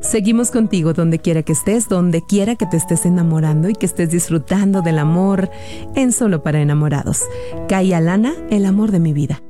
Seguimos contigo donde quiera que estés, donde quiera que te estés enamorando y que estés disfrutando del amor en Solo para Enamorados. Kaya Lana, el amor de mi vida.